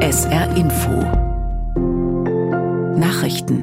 SR Info Nachrichten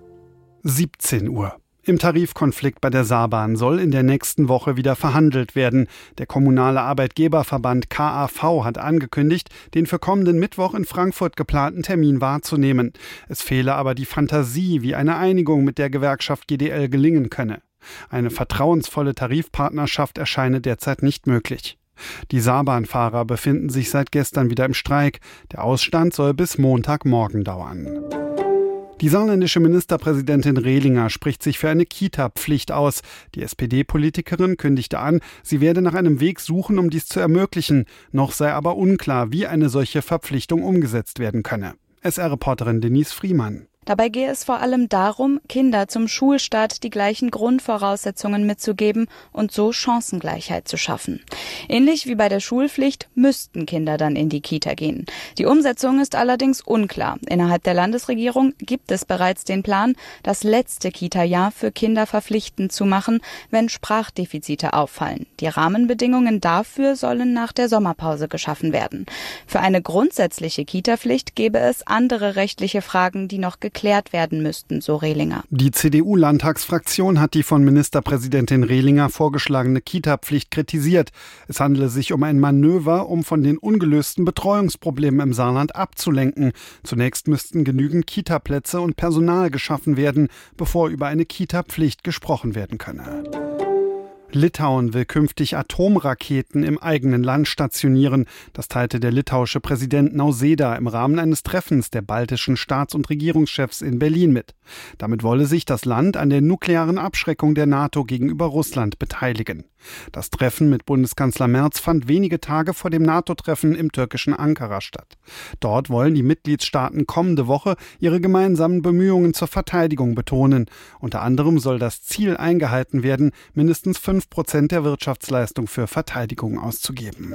17 Uhr. Im Tarifkonflikt bei der Saarbahn soll in der nächsten Woche wieder verhandelt werden. Der kommunale Arbeitgeberverband KAV hat angekündigt, den für kommenden Mittwoch in Frankfurt geplanten Termin wahrzunehmen. Es fehle aber die Fantasie, wie eine Einigung mit der Gewerkschaft GDL gelingen könne. Eine vertrauensvolle Tarifpartnerschaft erscheine derzeit nicht möglich. Die Saarbahnfahrer befinden sich seit gestern wieder im Streik. Der Ausstand soll bis Montagmorgen dauern. Die saarländische Ministerpräsidentin Rehlinger spricht sich für eine Kita-Pflicht aus. Die SPD-Politikerin kündigte an, sie werde nach einem Weg suchen, um dies zu ermöglichen. Noch sei aber unklar, wie eine solche Verpflichtung umgesetzt werden könne. SR-Reporterin Denise Friemann. Dabei gehe es vor allem darum, Kinder zum Schulstart die gleichen Grundvoraussetzungen mitzugeben und so Chancengleichheit zu schaffen. Ähnlich wie bei der Schulpflicht müssten Kinder dann in die Kita gehen. Die Umsetzung ist allerdings unklar. Innerhalb der Landesregierung gibt es bereits den Plan, das letzte Kita-Jahr für Kinder verpflichtend zu machen, wenn Sprachdefizite auffallen. Die Rahmenbedingungen dafür sollen nach der Sommerpause geschaffen werden. Für eine grundsätzliche Kita-Pflicht gäbe es andere rechtliche Fragen, die noch geklärt werden müssten, so Rehlinger. Die CDU-Landtagsfraktion hat die von Ministerpräsidentin Rehlinger vorgeschlagene Kita-Pflicht kritisiert. Es handele sich um ein Manöver, um von den ungelösten Betreuungsproblemen im Saarland abzulenken. Zunächst müssten genügend Kita-Plätze und Personal geschaffen werden, bevor über eine Kita-Pflicht gesprochen werden könne. Litauen will künftig Atomraketen im eigenen Land stationieren. Das teilte der litauische Präsident Nausėda im Rahmen eines Treffens der baltischen Staats- und Regierungschefs in Berlin mit. Damit wolle sich das Land an der nuklearen Abschreckung der NATO gegenüber Russland beteiligen. Das Treffen mit Bundeskanzler Merz fand wenige Tage vor dem NATO-Treffen im türkischen Ankara statt. Dort wollen die Mitgliedstaaten kommende Woche ihre gemeinsamen Bemühungen zur Verteidigung betonen. Unter anderem soll das Ziel eingehalten werden, mindestens 5% der Wirtschaftsleistung für Verteidigung auszugeben.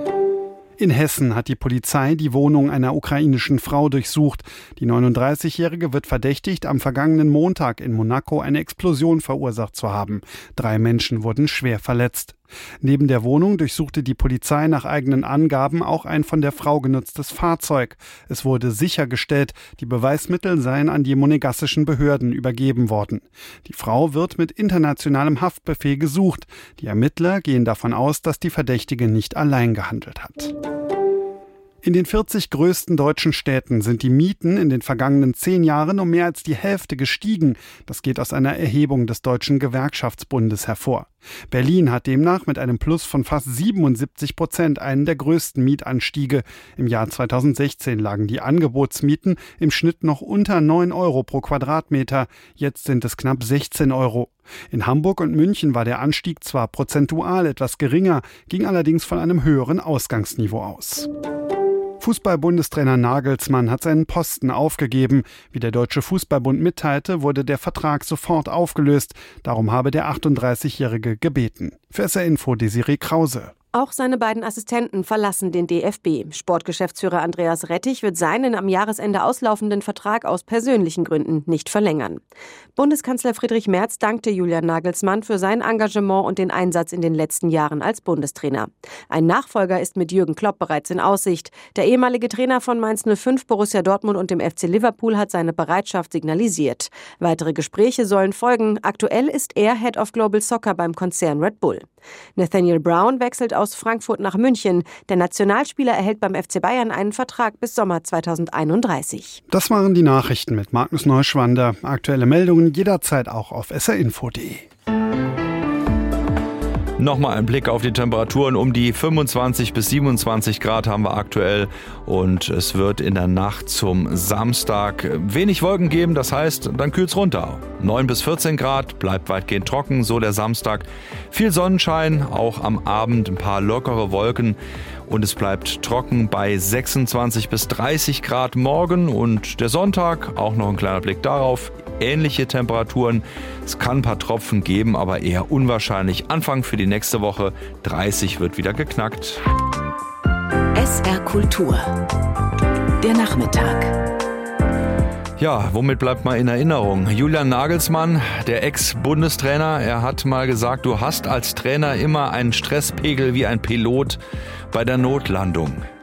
In Hessen hat die Polizei die Wohnung einer ukrainischen Frau durchsucht. Die 39-Jährige wird verdächtigt, am vergangenen Montag in Monaco eine Explosion verursacht zu haben. 3 Menschen wurden schwer verletzt. Neben der Wohnung durchsuchte die Polizei nach eigenen Angaben auch ein von der Frau genutztes Fahrzeug. Es wurde sichergestellt, die Beweismittel seien an die monegassischen Behörden übergeben worden. Die Frau wird mit internationalem Haftbefehl gesucht. Die Ermittler gehen davon aus, dass die Verdächtige nicht allein gehandelt hat. In den 40 größten deutschen Städten sind die Mieten in den vergangenen 10 Jahren um mehr als die Hälfte gestiegen. Das geht aus einer Erhebung des Deutschen Gewerkschaftsbundes hervor. Berlin hat demnach mit einem Plus von fast 77% einen der größten Mietanstiege. Im Jahr 2016 lagen die Angebotsmieten im Schnitt noch unter 9 Euro pro Quadratmeter. Jetzt sind es knapp 16 Euro. In Hamburg und München war der Anstieg zwar prozentual etwas geringer, ging allerdings von einem höheren Ausgangsniveau aus. Fußball-Bundestrainer Nagelsmann hat seinen Posten aufgegeben. Wie der Deutsche Fußballbund mitteilte, wurde der Vertrag sofort aufgelöst. Darum habe der 38-Jährige gebeten. Für SR Info Desiree Krause. Auch seine beiden Assistenten verlassen den DFB. Sportgeschäftsführer Andreas Rettich wird seinen am Jahresende auslaufenden Vertrag aus persönlichen Gründen nicht verlängern. Bundeskanzler Friedrich Merz dankte Julian Nagelsmann für sein Engagement und den Einsatz in den letzten Jahren als Bundestrainer. Ein Nachfolger ist mit Jürgen Klopp bereits in Aussicht. Der ehemalige Trainer von Mainz 05, Borussia Dortmund und dem FC Liverpool hat seine Bereitschaft signalisiert. Weitere Gespräche sollen folgen. Aktuell ist er Head of Global Soccer beim Konzern Red Bull. Nathaniel Brown wechselt aus Frankfurt nach München. Der Nationalspieler erhält beim FC Bayern einen Vertrag bis Sommer 2031. Das waren die Nachrichten mit Magnus Neuschwander. Aktuelle Meldungen jederzeit auch auf srinfo.de. Nochmal ein Blick auf die Temperaturen. Um die 25 bis 27 Grad haben wir aktuell und es wird in der Nacht zum Samstag wenig Wolken geben. Das heißt, dann kühlt's runter. 9 bis 14 Grad, bleibt weitgehend trocken, so der Samstag. Viel Sonnenschein, auch am Abend ein paar lockere Wolken und es bleibt trocken bei 26 bis 30 Grad morgen und der Sonntag, auch noch ein kleiner Blick darauf. Ähnliche Temperaturen. Es kann ein paar Tropfen geben, aber eher unwahrscheinlich. Anfang für die nächste Woche. 30 wird wieder geknackt. SR Kultur. Der Nachmittag. Ja, womit bleibt mal in Erinnerung? Julian Nagelsmann, der Ex-Bundestrainer, er hat mal gesagt, du hast als Trainer immer einen Stresspegel wie ein Pilot bei der Notlandung.